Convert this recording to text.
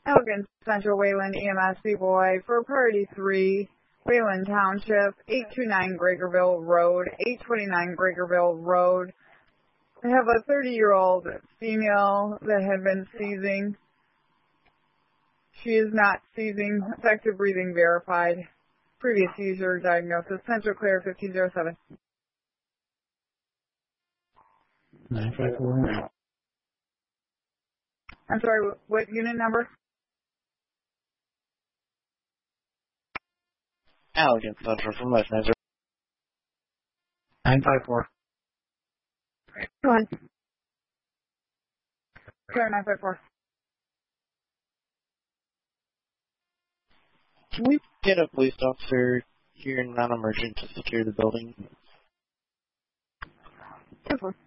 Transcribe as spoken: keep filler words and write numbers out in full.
Elgin Central Wayland E M S Boy for Priority three, Wayland Township, eight two nine Gregerville Road, eight twenty-nine Gregerville Road. I have a thirty-year-old female that had been seizing. She is not seizing. Effective breathing verified. Previous seizure diagnosis. Central Clear fifteen oh seven. nine five four. I'm sorry, what unit number? Allegan Central from West Niger. nine five four. Go on. Clear nine five four. Can we get a police officer here in non-emergent to secure the building? Good one.